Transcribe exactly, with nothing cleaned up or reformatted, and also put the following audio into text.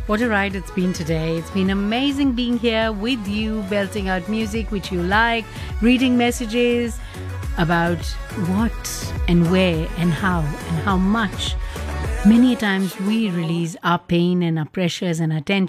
What a ride it's been today. It's been amazing being here with you, belting out music which you like, reading messages about what and where and how and how much. Many times we release our pain and our pressures and our tension